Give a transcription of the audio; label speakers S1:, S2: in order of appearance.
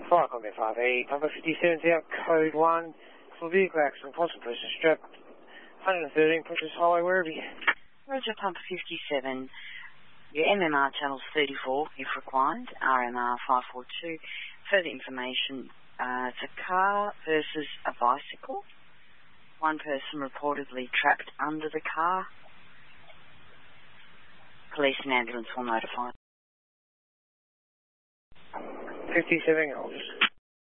S1: Fire Combat 5A, Papa 57's out, code 1, for vehicle accident, possible person strapped, 113, Princess Highway, Werribee.
S2: Roger, Pump 57. Your MMR channels 34, if required, RMR 542. Further information, it's a car versus a bicycle. One person reportedly trapped under the car. Police and ambulance will notify.
S1: 57 hours.